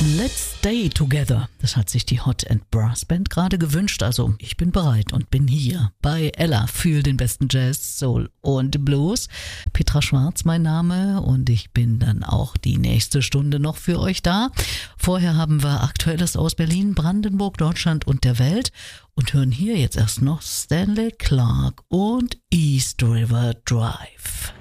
Let's Stay Together. Das hat sich die Hot and Brass Band gerade gewünscht. Also ich bin bereit und bin hier bei Ella für den besten Jazz, Soul und Blues. Petra Schwarz mein Name und ich bin dann auch die nächste Stunde noch für euch da. Vorher haben wir Aktuelles aus Berlin, Brandenburg, Deutschland und der Welt und hören hier jetzt erst noch Stanley Clarke und East River Drive.